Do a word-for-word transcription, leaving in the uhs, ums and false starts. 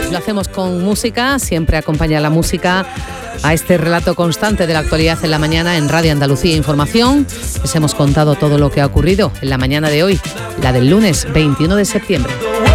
Lo hacemos con música, siempre acompaña la música a este relato constante de la actualidad en la mañana en Radio Andalucía Información. Les hemos contado todo lo que ha ocurrido en la mañana de hoy, la del lunes veintiuno de septiembre.